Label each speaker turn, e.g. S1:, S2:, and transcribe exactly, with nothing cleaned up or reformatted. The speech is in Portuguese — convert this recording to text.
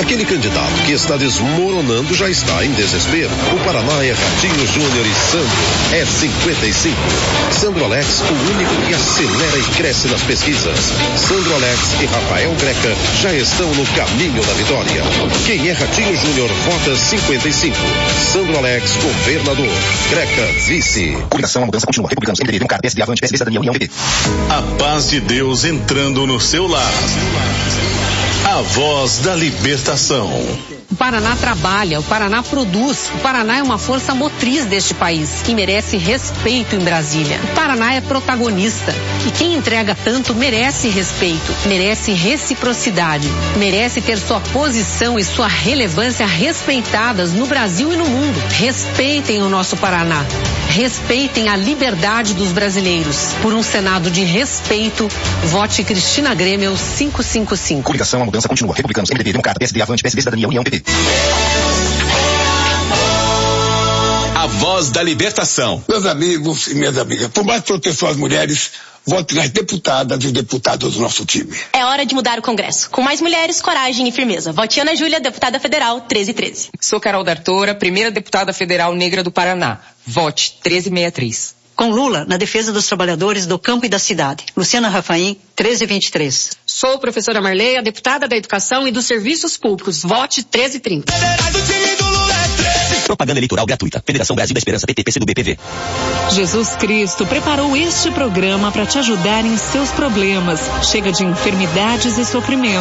S1: Aquele candidato que está desmoronando já está em desespero. O Paraná é Ratinho Júnior e Sandro é cinquenta e cinco. Sandro Alex, o único que acelera e cresce nas pesquisas. Sandro Alex e Rafael Greca já estão no caminho da vitória. Quem é Ratinho Júnior vota cinquenta e cinco. Sandro Alex, governador. Greca, vice.
S2: Coligação, a mudança continua. Republicanos, M D B, Democrata, P S D, Avante, P S B, Cidadania, União, P P.
S3: A paz de Deus entrando no seu lar. A voz da libertação.
S4: O Paraná trabalha, o Paraná produz, o Paraná é uma força motriz deste país e merece respeito em Brasília. O Paraná é protagonista e quem entrega tanto merece respeito, merece reciprocidade, merece ter sua posição e sua relevância respeitadas no Brasil e no mundo. Respeitem o nosso Paraná, respeitem a liberdade dos brasileiros. Por um Senado de respeito, vote Cristina Grêmio quinhentos e cinquenta e cinco.
S2: Coligação, a mudança continua. Republicanos, M D B, Democrata, P S D, Avante, P S B, Cidadania, União, P P.
S3: A voz da libertação.
S5: Meus amigos e minhas amigas, por mais proteção às mulheres, vote nas deputadas e deputados do nosso time.
S6: É hora de mudar o Congresso. Com mais mulheres, coragem e firmeza. Vote Ana Júlia, deputada federal, treze treze.
S7: Sou Carol D'Artora, primeira deputada federal negra do Paraná. Vote treze sessenta e três.
S8: Com Lula, na defesa dos trabalhadores do campo e da cidade. Luciana Rafaim, treze vinte e três.
S4: Sou professora Marleia, deputada da Educação e dos Serviços Públicos. Vote treze trinta.
S2: Propaganda eleitoral gratuita. Federação Brasil da Esperança, P T, P C do B, P V.
S9: Jesus Cristo preparou este programa para te ajudar em seus problemas. Chega de enfermidades e sofrimento.